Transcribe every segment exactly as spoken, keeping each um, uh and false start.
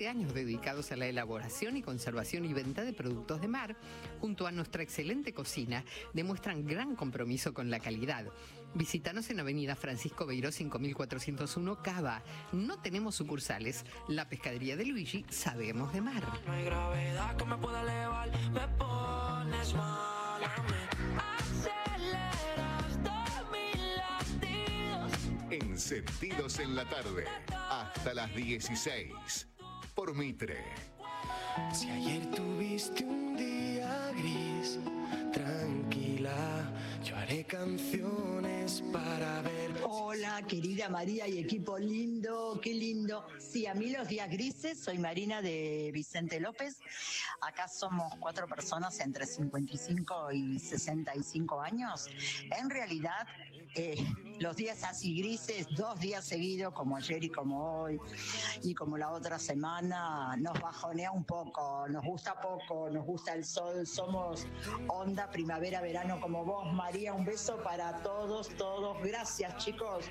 siete años dedicados a la elaboración y conservación y venta de productos de mar, junto a nuestra excelente cocina, demuestran gran compromiso con la calidad. Visítanos en Avenida Francisco Beiró cinco mil cuatrocientos uno, Cava. No tenemos sucursales. La Pescadería de Luigi, sabemos de mar. No hay gravedad que me pueda elevar, me pones mal a mí. Aceleras todos mis latidos. Encendidos en la tarde, hasta las dieciséis, por Mitre. Si ayer tuviste un día gris, tranquila, yo haré canciones para ver. Hola, querida María y equipo lindo, qué lindo. Sí, a mí los días grises, soy Marina de Vicente López. Acá somos cuatro personas entre cincuenta y cinco y sesenta y cinco años. En realidad, eh, los días así grises, dos días seguidos, como ayer y como hoy, y como la otra semana, nos bajonea un poco, nos gusta poco, nos gusta el sol, somos onda primavera, verano como vos, María. Un beso para todos, todos. Gracias, chicos.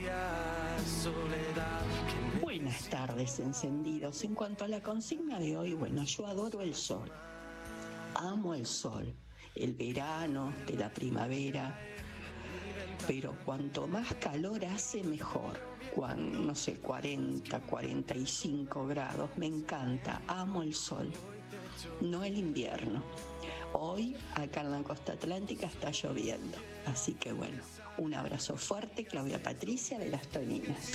Buenas tardes, encendidos. En cuanto a la consigna de hoy, bueno, yo adoro el sol. Amo el sol, el verano, de la primavera. Pero cuanto más calor hace, mejor. Cuando, no sé, cuarenta, cuarenta y cinco grados. Me encanta, amo el sol. No el invierno. Hoy, acá en la costa atlántica, está lloviendo. Así que bueno, un abrazo fuerte, Claudia Patricia de Las Toninas.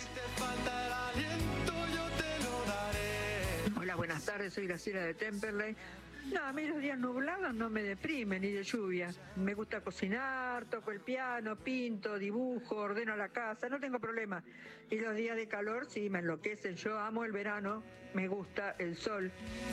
Hola, buenas tardes, soy Graciela de Temperley. No, a mí los días nublados no me deprimen, ni de lluvia. Me gusta cocinar, toco el piano, pinto, dibujo, ordeno la casa, no tengo problema. Y los días de calor sí me enloquecen. Yo amo el verano, me gusta el sol.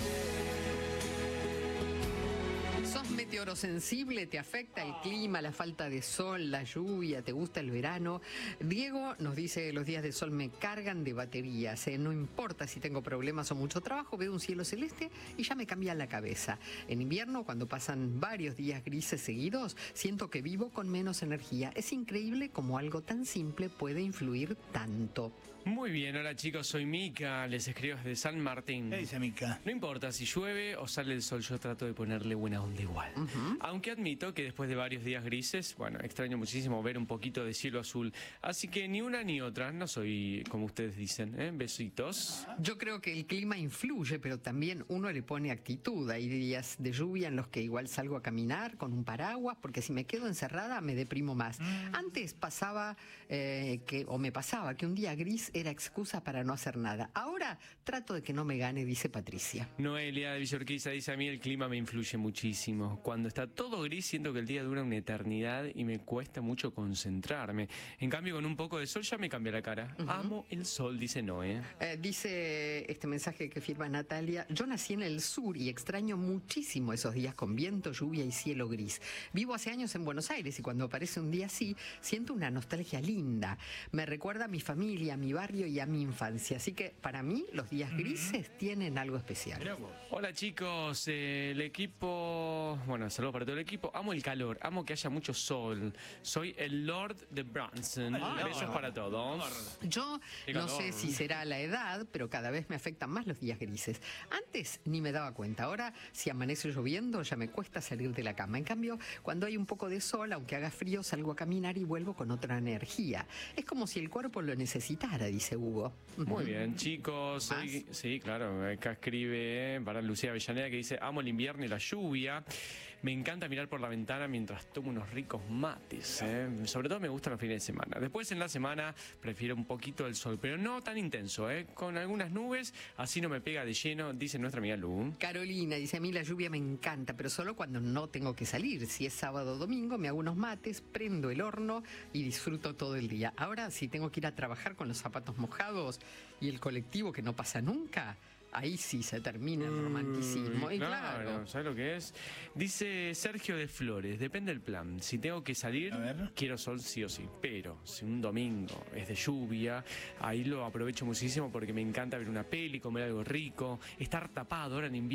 ¿Sos meteorosensible? ¿Te afecta el clima, la falta de sol, la lluvia? ¿Te gusta el verano? Diego nos dice: los días de sol me cargan de baterías, ¿eh? No importa si tengo problemas o mucho trabajo, veo un cielo celeste y ya me cambia la cabeza. En invierno, cuando pasan varios días grises seguidos, siento que vivo con menos energía. Es increíble cómo algo tan simple puede influir tanto. Muy bien, hola chicos, soy Mica, les escribo desde San Martín. ¿Qué dice Mica? No importa si llueve o sale el sol, yo trato de ponerle buena onda igual. Uh-huh. Aunque admito que después de varios días grises, bueno, extraño muchísimo ver un poquito de cielo azul. Así que ni una ni otra, no soy como ustedes dicen, ¿eh? Besitos. Yo creo que el clima influye, pero también uno le pone actitud. Hay días de lluvia en los que igual salgo a caminar con un paraguas, porque si me quedo encerrada me deprimo más. Mm. Antes pasaba, eh, que, o me pasaba, que un día gris era excusa para no hacer nada. Ahora trato de que no me gane, dice Patricia. Noelia de Villorquiza dice: a mí el clima me influye muchísimo. Cuando está todo gris siento que el día dura una eternidad y me cuesta mucho concentrarme. En cambio, con un poco de sol ya me cambia la cara. Uh-huh. Amo el sol, dice Noé. Eh, dice este mensaje que firma Natalia: yo nací en el sur y extraño muchísimo esos días con viento, lluvia y cielo gris. Vivo hace años en Buenos Aires y cuando aparece un día así siento una nostalgia linda. Me recuerda a mi familia, a mi barrio y a mi infancia. Así que para mí los días grises uh-huh. tienen algo especial. Hola chicos, eh, el equipo, bueno, saludos para todo el equipo. Amo el calor, amo que haya mucho sol. Soy el Lord de Branson. Ah, besos no. para todos. Yo no sé si será la edad, pero cada vez me afectan más los días grises. Antes ni me daba cuenta. Ahora, si amanece lloviendo, ya me cuesta salir de la cama. En cambio, cuando hay un poco de sol, aunque haga frío, salgo a caminar y vuelvo con otra energía. Es como si el cuerpo lo necesitara, dice Hugo. Muy bien, chicos. Soy, sí, claro. Acá escribe para Lucía Avellaneda que dice: amo el invierno y la lluvia. Me encanta mirar por la ventana mientras tomo unos ricos mates. ¿eh? Sobre todo me gustan los fines de semana. Después en la semana prefiero un poquito el sol, pero no tan intenso, ¿eh? Con algunas nubes, así no me pega de lleno, dice nuestra amiga Lu. Carolina dice: a mí la lluvia me encanta, pero solo cuando no tengo que salir. Si es sábado o domingo, me hago unos mates, prendo el horno y disfruto todo el día. Ahora, si tengo que ir a trabajar con los zapatos mojados y el colectivo que no pasa nunca, ahí sí se termina el romanticismo. Y claro, claro. ¿sabes lo que es? Dice Sergio de Flores: depende del plan. Si tengo que salir, quiero sol sí o sí. Pero si un domingo es de lluvia, ahí lo aprovecho muchísimo porque me encanta ver una peli, comer algo rico, estar tapado ahora en invierno.